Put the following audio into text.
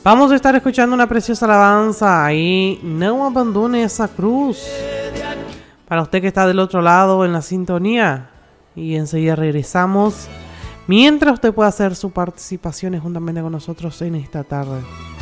Vamos a estar escuchando una preciosa alabanza y no abandone esa cruz. Para usted que está del otro lado en la sintonía. Y enseguida regresamos. Mientras usted pueda hacer su participación juntamente con nosotros en esta tarde.